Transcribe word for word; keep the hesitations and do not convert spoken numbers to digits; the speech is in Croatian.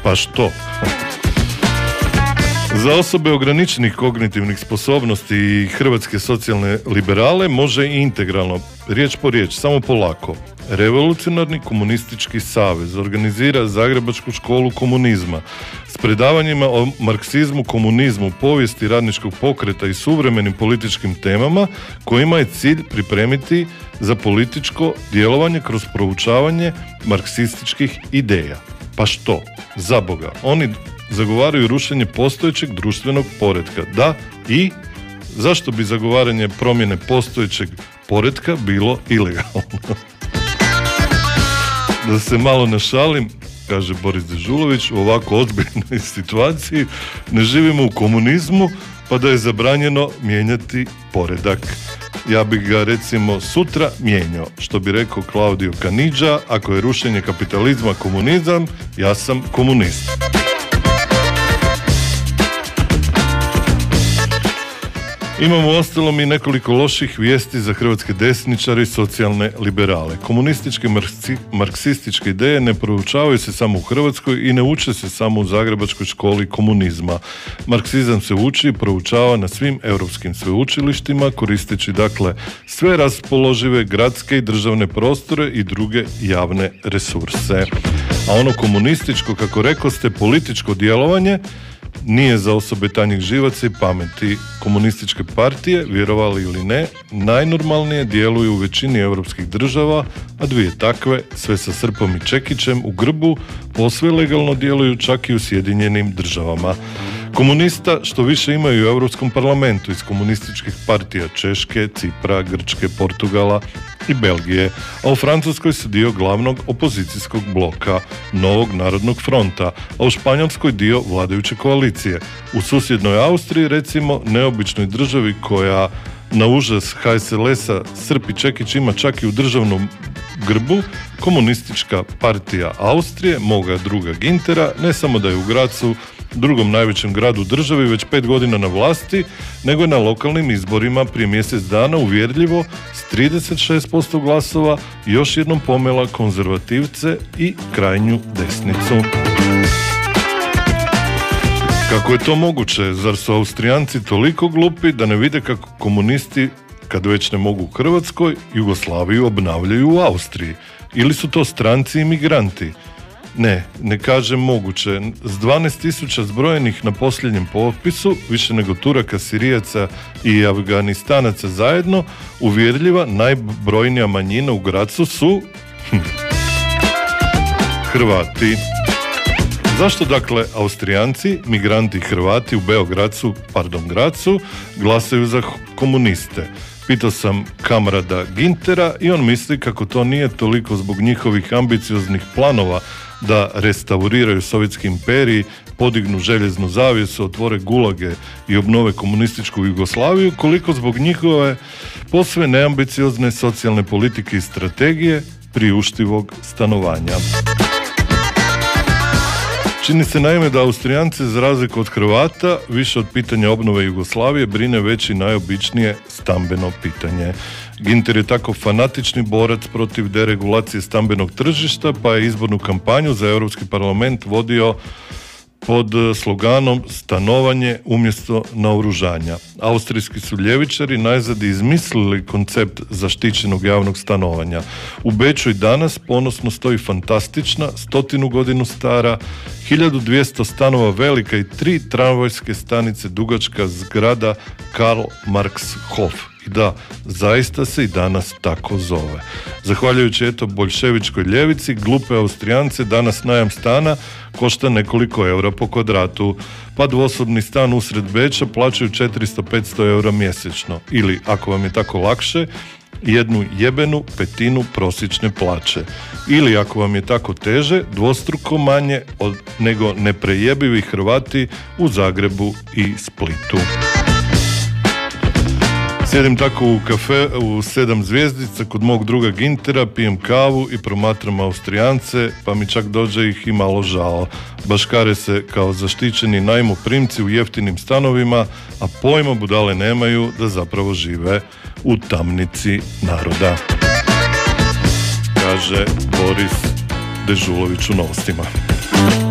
Pa što? Za osobe ograničenih kognitivnih sposobnosti i hrvatske socijalne liberale može i integralno, riječ po riječ, samo polako. Revolucionarni komunistički savez organizira Zagrebačku školu komunizma s predavanjima o marksizmu, komunizmu, povijesti radničkog pokreta i suvremenim političkim temama kojima je cilj pripremiti za političko djelovanje kroz proučavanje marksističkih ideja. Pa što? Za Boga, oni zagovaraju rušenje postojećeg društvenog poretka. Da, i zašto bi zagovaranje promjene postojećeg poretka bilo ilegalno? Da se malo našalim, kaže Boris Dežulović, u ovako ozbiljnoj situaciji ne živimo u komunizmu, pa da je zabranjeno mijenjati poredak. Ja bih ga recimo sutra mijenjao, što bi rekao Claudio Caniggia, ako je rušenje kapitalizma komunizam, ja sam komunist. Imamo ostalom i nekoliko loših vijesti za hrvatske desničare i socijalne liberale. Komunističke marksi, marksističke ideje ne proučavaju se samo u Hrvatskoj i ne uče se samo u Zagrebačkoj školi komunizma. Marksizam se uči i proučava na svim europskim sveučilištima, koristeći dakle sve raspoložive gradske i državne prostore i druge javne resurse. A ono komunističko, kako rekoste, političko djelovanje nije za osobe tanjih živaca i pameti. Komunističke partije, vjerovali ili ne, najnormalnije djeluju u većini europskih država, a dvije takve, sve sa srpom i čekićem u grbu, posve legalno djeluju čak i u Sjedinjenim državama. Komunista što više imaju u Europskom parlamentu iz komunističkih partija Češke, Cipra, Grčke, Portugala i Belgije, a u Francuskoj su dio glavnog opozicijskog bloka, Novog narodnog fronta, a u Španjolskoj dio vladajuće koalicije. U susjednoj Austriji, recimo, neobičnoj državi koja na užas ha es el es-a Srp i Čekić ima čak i u državnom grbu, komunistička partija Austrije, moga druga Gintera, ne samo da je u Gracu, drugom najvećem gradu u državi, već pet godina na vlasti, nego je na lokalnim izborima prije mjesec dana uvjerljivo s trideset šest posto glasova još jednom pomela konzervativce i krajnju desnicu. Kako je to moguće? Zar su Austrijanci toliko glupi da ne vide kako komunisti, kad već ne mogu u Hrvatskoj, Jugoslaviju obnavljaju u Austriji? Ili su to stranci i migranti? Ne, ne kažem moguće. S dvanaest tisuća zbrojenih na posljednjem popisu, više nego Turaka, Sirijaca i Afganistanaca zajedno, uvjerljiva najbrojnija manjina u Gracu su hm, Hrvati. Zašto dakle Austrijanci, migranti i Hrvati u Beogradcu, pardon Gracu, glasaju za komuniste? Pitao sam kamrada Gintera i on misli kako to nije toliko zbog njihovih ambicioznih planova da restauriraju sovjetski imperij, podignu željeznu zavjesu, otvore gulage i obnove komunističku Jugoslaviju, koliko zbog njihove posve neambiciozne socijalne politike i strategije priuštivog stanovanja. Čini se naime da Austrijance, za razliku od Hrvata, više od pitanja obnove Jugoslavije brine već i najobičnije stambeno pitanje. Ginter je tako fanatični borac protiv deregulacije stambenog tržišta, pa je izbornu kampanju za Europski parlament vodio pod sloganom stanovanje umjesto naoružanja. Austrijski su ljevičari najzad izmislili koncept zaštićenog javnog stanovanja. U Beču i danas ponosno stoji fantastična, stotinu godinu stara, hiljadu dvjesto stanova velika i tri tramvajske stanice dugačka zgrada Karl Marx Hof. I da, zaista se i danas tako zove. Zahvaljujući eto boljševičkoj ljevici, glupe Austrijance danas najam stana košta nekoliko eura po kvadratu, pa dvosobni stan usred Beča plaćaju četiristo do petsto eura mjesečno. Ili, ako vam je tako lakše, jednu jebenu petinu prosječne plaće. Ili, ako vam je tako teže, dvostruko manje od, nego neprejebivi Hrvati u Zagrebu i Splitu. Sjedim tako u kafe u sedam zvjezdica kod mog druga Gintera, pijem kavu i promatram Austrijance, pa mi čak dođe ih i malo žao. Baškare se kao zaštićeni najmoprimci u jeftinim stanovima, a pojma budale nemaju da zapravo žive u tamnici naroda. Kaže Boris Dežulović u Novostima.